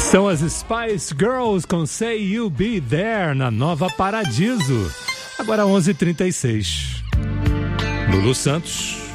São as Spice Girls com Say You Be There na Nova Paradiso. Agora 11h36. Lulu Santos.